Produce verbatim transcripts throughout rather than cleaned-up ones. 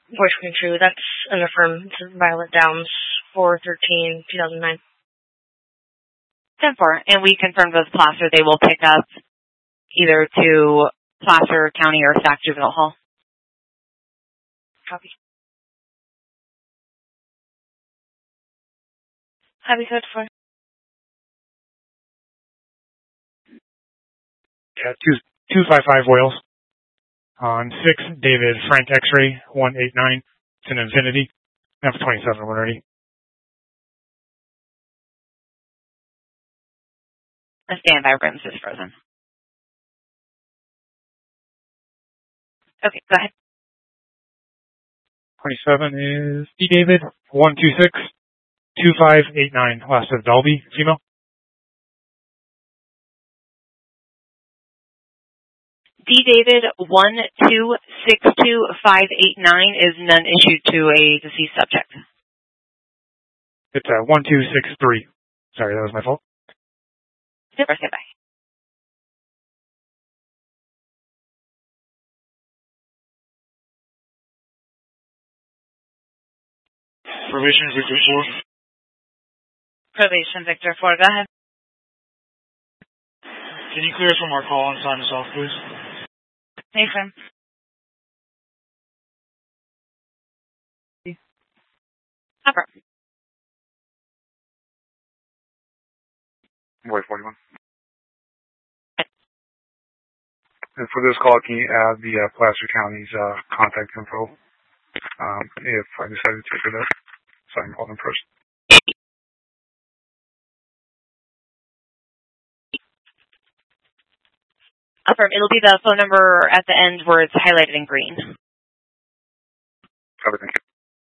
Voice coming true. That's an affirm. It's Violet Downs, four thirteen two thousand nine. ten four. And we confirmed with Placer they will pick up either to Placer County or Sac Juvenile Hall. Copy. Happy code for. Yeah, two two five five Wales. On six, David Frank X-ray one eight nine. It's an Infinity. F twenty seven already. The standby rims is frozen. Okay, go ahead. Twenty seven is D David one two six two five eight nine. Last of Dolby, female. D David one two six two five eight nine is none issued to a deceased subject. It's uh, one two six three. Sorry, that was my fault. Zipper, sit back. Probation Victor four. Probation Victor four, go ahead. Can you clear us from our call and sign us off, please? Nathan. Hopper. Boy forty-one. And for this call, can you add the uh, Placer County's uh, contact info um, if I decided to take it up, so I can call them first? Affirm. It'll be the phone number at the end where it's highlighted in green. Cover, thank you.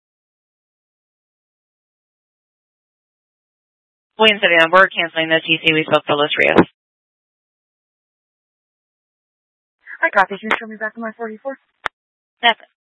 William City, we're canceling the T C. We spoke to Los Rios. I copy. Can you show me back to my forty-four? That's it.